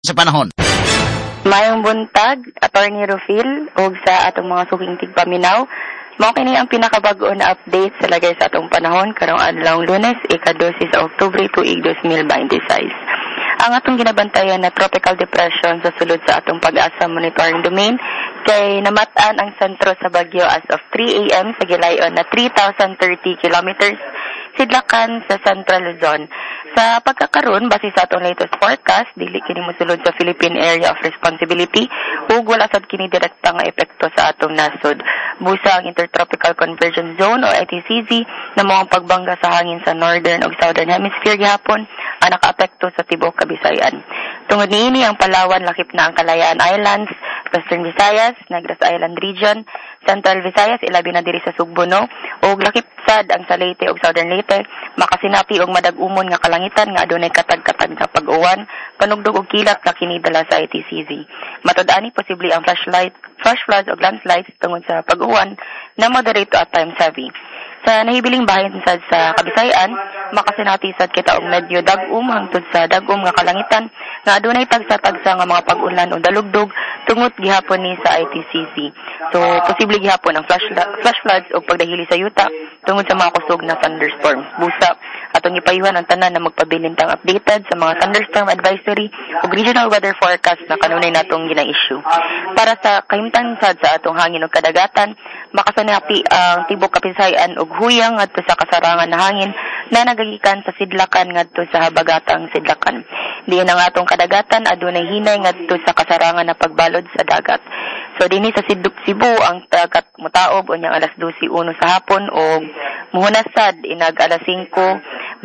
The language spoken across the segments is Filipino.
sa panahon. Mayong buntag, Attorney Rufil, ug sa atong mga suking tigpaminaw. Mao kini ang pinakabago na update sa lagay sa atong panahon karong adlaw Lunes, ika-12 sa Oktubre tuig 2026. Ang atong ginabantayan na tropical depression sa sulod sa atong pag-asa monitoring domain kay namatan ang sentro sa bagyo as of 3 a.m. sa gilayon na 3,030 kilometers sidlakan sa Central Luzon. Sa pagkakaroon, base sa atong latest forecast, dili kini mosulod sa Philippine Area of Responsibility ug wala sad kini direkta nga epekto sa atong nasod. Busa ang Intertropical Convergence Zone o ITCZ na mga pagbangga sa hangin sa Northern ug Southern Hemisphere gihapon ang nakaapekto sa tibuok Kabisayan. Tungod niini ang Palawan, lakip na ang Kalayaan Islands, Western Visayas, Negros Island Region, Central Visayas, ilabi na diri sa Sugbono, ug lakip sad ang sa Leyte ug Southern Leyte, makasinapi og madag-umon nga kalangitan nga adunay katag-katag nga pag-uwan, panugdog og kilat na kinidala sa ITCZ. Matud-ani posible ang flash floods ug landslides tungod sa pag-uwan na moderate to at times heavy. Sa nahibiling bahin sad sa Kabisayan, makasinati sad kita og medyo dag-um hangtod sa dag-um nga kalangitan nga adunay tagsa-tagsa nga mga pag-ulan o dalugdog tungod gihapon ni sa ITCZ. So posible gihapon ang flash floods o pagdahili sa yuta tungod sa mga kusog na thunderstorms. Busa atong ipayuhan ang tanan na magpabilintang updated sa mga thunderstorm advisory ug regional weather forecast na kanunay natong gina-issue. Para sa kahimtang sad sa atong hangin ug kadagatan, makasanapi ang tibok Kabisayan ug huyang ngadto sa kasarangan na hangin na nagagikan sa sidlakan ngadto sa habagatang sidlakan. Diin ang atong kadagatan adunay hinay ngadto sa kasarangan na pagbalod sa dagat. So dinhi sa Cebu ang dagat mutaob unyang alas 12:01 sa hapon ug muhunasad inag alas 5:29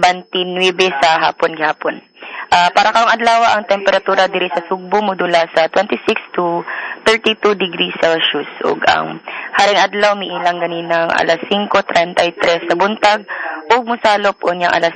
sa hapon gihapon. Para karong adlaw ang temperatura diri sa Sugbo modula sa 26 to 32 degrees Celsius ug ang haring adlaw miilang ganinang alas 5:33 sa buntag ug mosalop unyang alas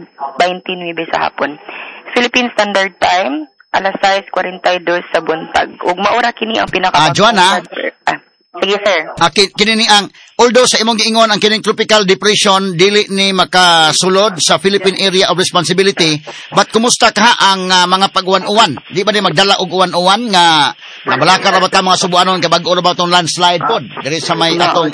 5:29 sa hapon. Philippine Standard Time alas 6:42 sa buntag ug maura kini ang pinaka Joanna. Sige sir. Kini ni ang although sa imong giingon ang kining tropical depression dili ni makasulod sa Philippine Area of Responsibility, but kumusta ka ang mga pag-uwan-uwan? Di ba di magdala og uwan-uwan nga nabalaka ra ba ta mga subuanon kay bag-o ra ba tong landslide pod diri sa may atong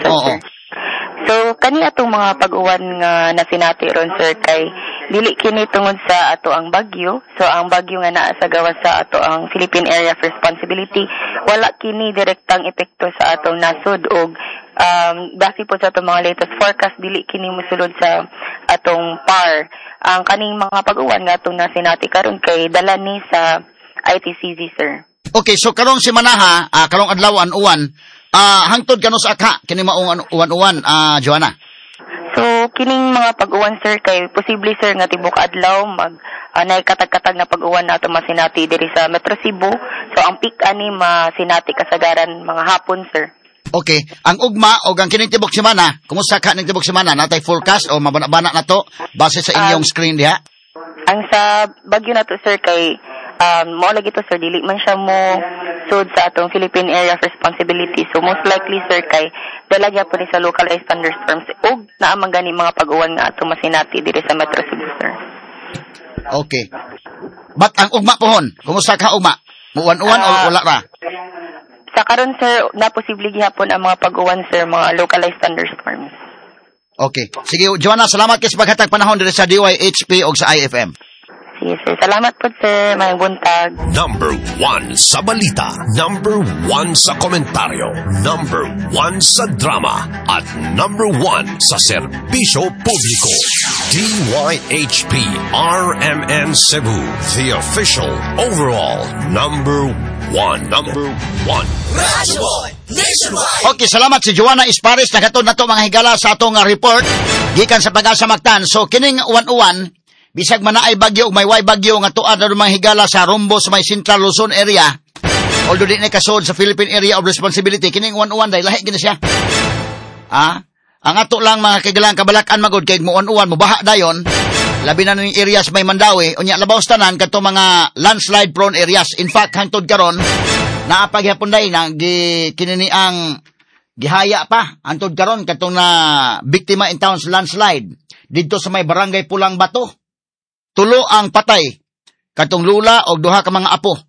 So kani atong mga pag-uwan nga nasinati ron sir kay dili kini tungod sa ato ang bagyo. So ang bagyo nga naa sa gawas sa ato ang Philippine Area of Responsibility, wala kini direktang epekto sa atong nasod og base po sa atong mga latest forecast dili kini mosulod sa atong PAR. Ang kaning mga pag-uwan nga atong nasinati karon kay dala ni sa ITCZ sir. Okay, so karong semana karong adlaw an uwan hangtod kano sa akha kini maong uwan-uwan Joanna. So kining mga pag-uwan sir kay posible sir nga tibok adlaw mag naikatag-katag na pag-uwan nato masinati diri sa Metro Cebu. So ang peak ani masinati kasagaran mga hapon sir. Okay, ang ugma o ang kining tibok semana, kumusta ka ning tibok semana? Natay forecast o mabana-bana na to base sa inyong screen diha? Ang sa bagyo na to sir kay mao lagi to sir dili man siya mo sud sa atong Philippine Area of Responsibility. So most likely sir kay dala gyapon ni sa localized thunderstorms ug naa man gani mga pag-uwan nga atong masinati diri sa Metro Cebu sir. Okay. But ang ugma pohon, kumusta ka ugma? Muwan-uwan o wala ra? Sa karon sir na posible gihapon ang mga pag-uwan sir mga localized thunderstorms. Okay. Sige Joanna, salamat kay sa paghatag panahon diri sa DYHP ug sa IFM. Sige sir, salamat po sir, may buntag. Number 1 sa balita, number 1 sa komentaryo, number 1 sa drama, at number 1 sa serbisyo publiko. DYHP RMN Cebu, the official overall number 1. Rush Boy Nationwide. Okay, salamat si Joanna Ispares nagatod nato mga higala sa atong report gikan sa Pag-asa Mactan. So kining uwan-uwan bisag man naay bagyo ug may way bagyo nga tuad na mga higala sa Rombo sa may Central Luzon area. Although di na kasod sa Philippine Area of Responsibility, kining uwan-uwan dahil lahi gina siya. Ang ato lang mga kagalang kabalakan magod kay muwan-uwan mobaha dayon. Labi na ning areas may Mandawi, unya labaw tanan kadto mga landslide prone areas. In fact, hangtod karon naapaghapon day na kinini ang gihaya pa hangtod karon kadtong na biktima in town sa landslide didto sa may barangay Pulang Bato. 3 ang patay, katong lula o 2 ka mga apo.